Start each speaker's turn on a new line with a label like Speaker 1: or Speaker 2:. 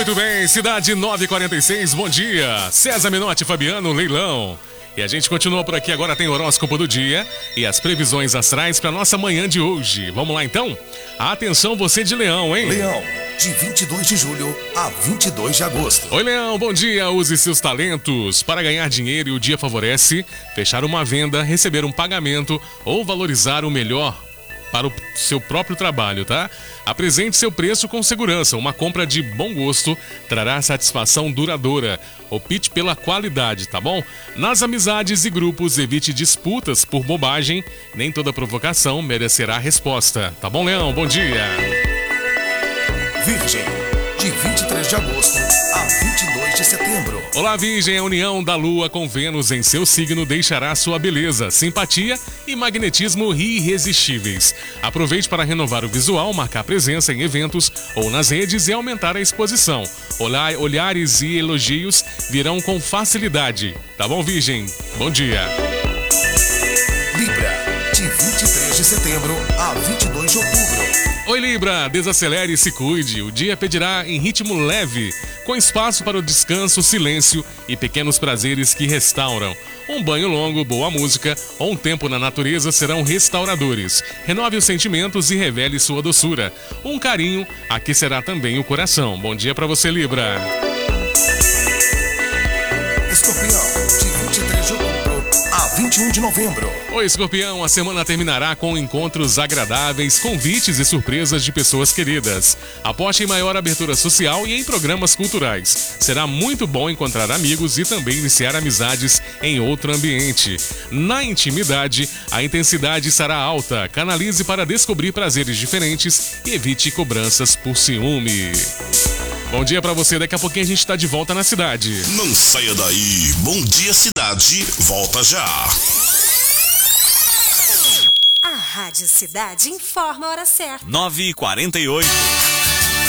Speaker 1: Muito bem, cidade 946, bom dia. César Menotti, Fabiano, leilão. E a gente continua por aqui, agora tem o horóscopo do dia e as previsões astrais para nossa manhã de hoje. Vamos lá então? Atenção você de Leão, hein?
Speaker 2: Leão, de 22 de julho a 22 de agosto.
Speaker 1: Oi Leão, bom dia, use seus talentos para ganhar dinheiro e o dia favorece fechar uma venda, receber um pagamento ou valorizar o melhor para o seu próprio trabalho, tá? Apresente seu preço com segurança. Uma compra de bom gosto trará satisfação duradoura. Opte pela qualidade, tá bom? Nas amizades e grupos, evite disputas por bobagem. Nem toda provocação merecerá resposta. Tá bom, Leão? Bom dia.
Speaker 2: Virgem, de 23 de agosto a 22 de setembro.
Speaker 1: Olá, Virgem, a união da Lua com Vênus em seu signo deixará sua beleza, simpatia e magnetismo irresistíveis. Aproveite para renovar o visual, marcar presença em eventos ou nas redes e aumentar a exposição. Olhares e elogios virão com facilidade. Tá bom, Virgem? Bom dia.
Speaker 2: Libra, de 23 de setembro a 22 de outubro.
Speaker 1: Oi Libra, desacelere e se cuide. O dia pedirá em ritmo leve, com espaço para o descanso, silêncio e pequenos prazeres que restauram. Um banho longo, boa música ou um tempo na natureza serão restauradores. Renove os sentimentos e revele sua doçura. Um carinho aquecerá também o coração. Bom dia para você, Libra.
Speaker 2: Escorpião, de 23 de outubro a 21 de novembro.
Speaker 1: Oi, Escorpião, a semana terminará com encontros agradáveis, convites e surpresas de pessoas queridas. Aposte em maior abertura social e em programas culturais. Será muito bom encontrar amigos e também iniciar amizades em outro ambiente. Na intimidade, a intensidade estará alta. Canalize para descobrir prazeres diferentes e evite cobranças por ciúme. Bom dia pra você, daqui a pouquinho a gente tá de volta na cidade.
Speaker 3: Não saia daí, Bom Dia Cidade, volta já.
Speaker 4: A Rádio Cidade informa a hora certa.
Speaker 5: 9h48.